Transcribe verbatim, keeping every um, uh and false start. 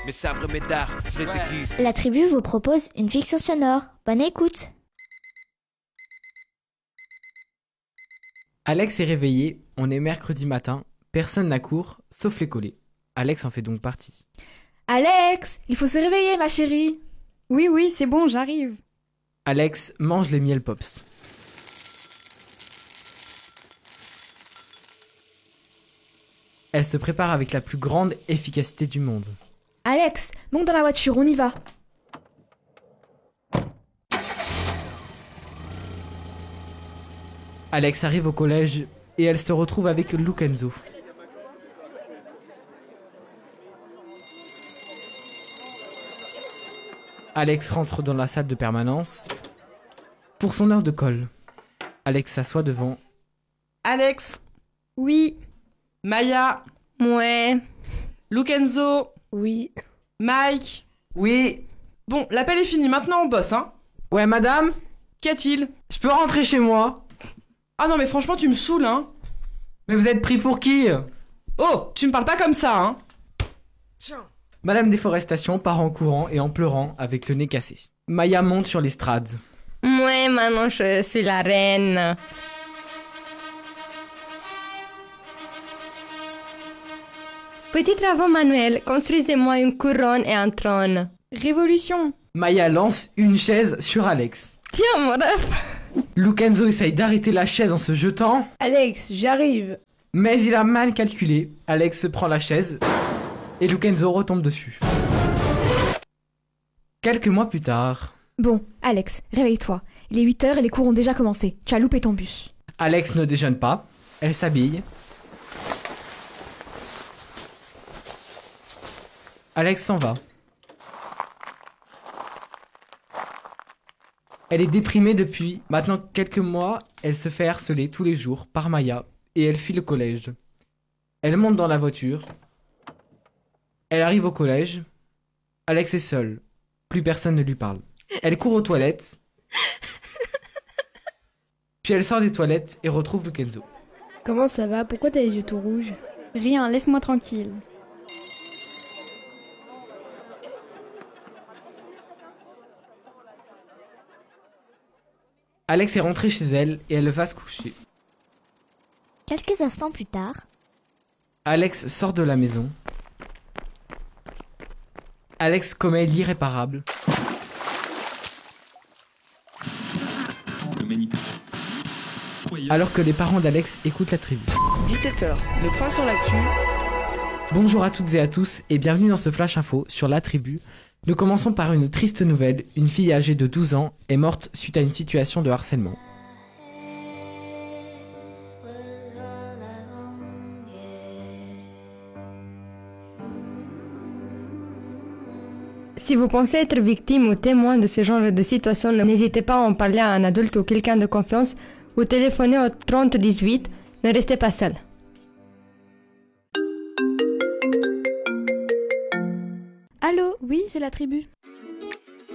mes sabres, mes dards, je les aiguise. La tribu vous propose une fiction sonore. Bonne écoute. Alex est réveillé, on est mercredi matin, personne n'accourt, sauf les collés. Alex en fait donc partie. Alex, il faut se réveiller, ma chérie. Oui, oui, c'est bon, j'arrive. Alex mange les miel pops. Elle se prépare avec la plus grande efficacité du monde. Alex, monte dans la voiture, on y va. Alex arrive au collège et elle se retrouve avec Lukenzo. Alex rentre dans la salle de permanence pour son heure de colle. Alex s'assoit devant. Alex, Oui. Maya, Ouais. Lukenzo, Oui. Mike. Oui. Bon, l'appel est fini, maintenant on bosse, hein. Ouais, madame, Qu'y a-t-il? je peux rentrer chez moi? Ah non mais franchement tu me saoules, hein. Mais vous êtes pris pour qui? Oh, tu me parles pas comme ça, hein. Madame Déforestation part en courant et en pleurant avec le nez cassé. Maya monte sur l'estrade. Ouais, maintenant je suis la reine. Petit travaux manuel, construisez-moi une couronne et un trône. Révolution. Maya lance une chaise sur Alex. Tiens, mon ref. Lukenzo essaye d'arrêter la chaise en se jetant, Alex, j'arrive. mais il a mal calculé. Alex se prend la chaise et Lukenzo retombe dessus. Quelques mois plus tard, Bon, Alex, réveille-toi. Il est huit heures et les cours ont déjà commencé. Tu as loupé ton bus. Alex ne déjeune pas, elle s'habille. Alex s'en va. Elle est déprimée depuis maintenant quelques mois, elle se fait harceler tous les jours par Maya et elle fuit le collège. Elle monte dans la voiture. Elle arrive au collège. Alex est seule. Plus personne ne lui parle. Elle court aux toilettes. Puis elle sort des toilettes et retrouve Lukenzo. Comment ça va? Pourquoi t'as les yeux tout rouges? Rien, laisse-moi tranquille. Alex est rentrée chez elle et elle va se coucher. Quelques instants plus tard, Alex sort de la maison. Alex commet l'irréparable. Alors que les parents d'Alex écoutent la tribu. dix-sept heures, le point sur l'actu. Bonjour à toutes et à tous et bienvenue dans ce Flash Info sur la tribu. Nous commençons par une triste nouvelle. Une fille âgée de douze ans est morte suite à une situation de harcèlement. Si vous pensez être victime ou témoin de ce genre de situation, n'hésitez pas à en parler à un adulte ou quelqu'un de confiance ou téléphonez au trente dix-huit. Ne restez pas seul. Allô, oui, c'est la tribu.